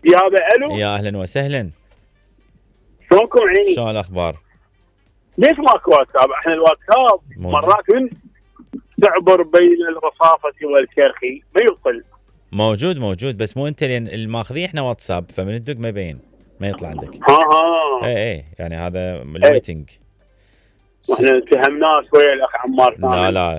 يابا الو، يا اهلا وسهلا. شلونكم عيني؟ شلون الاخبار؟ ليش ماكو واتساب؟ احنا الواتساب موجود. مرات من تعبر بين الرصافة والكرخي ما يوصل. موجود بس مو انت، لان الماخذين احنا واتساب، فمن الدق ما يبين، ما يطلع عندك. ها اي يعني هذا الويتنج. واحنا اتهمناه شويه الاخ عمار لا ثامن. لا